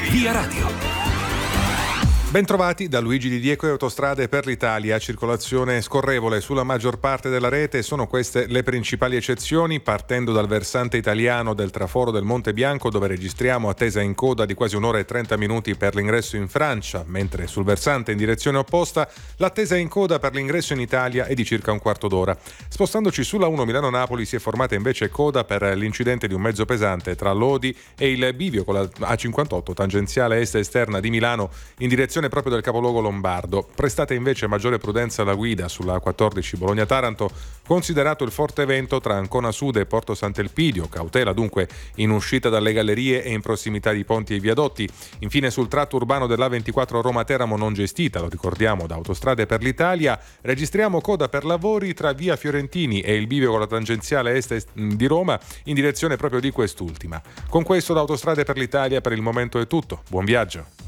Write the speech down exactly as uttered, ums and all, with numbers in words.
Via Radio. Bentrovati da Luigi Di Diego e Autostrade per l'Italia. Circolazione scorrevole sulla maggior parte della rete. Sono queste le principali eccezioni, partendo dal versante italiano del traforo del Monte Bianco, dove registriamo attesa in coda di quasi un'ora e trenta minuti per l'ingresso in Francia, mentre sul versante in direzione opposta l'attesa in coda per l'ingresso in Italia è di circa un quarto d'ora. Spostandoci sulla uno Milano-Napoli si è formata invece coda per l'incidente di un mezzo pesante tra Lodi e il bivio con la A cinquantotto tangenziale est esterna di Milano in direzione proprio del capoluogo lombardo. Prestate invece maggiore prudenza alla guida sulla A quattordici Bologna-Taranto, considerato il forte vento tra Ancona Sud e Porto Sant'Elpidio. Cautela dunque in uscita dalle gallerie e in prossimità di ponti e viadotti. Infine sul tratto urbano dell'A ventiquattro Roma-Teramo non gestita, lo ricordiamo, da Autostrade per l'Italia, registriamo coda per lavori tra via Fiorentini e il bivio con la tangenziale est di Roma in direzione proprio di quest'ultima. Con questo da Autostrade per l'Italia per il momento è tutto. Buon viaggio.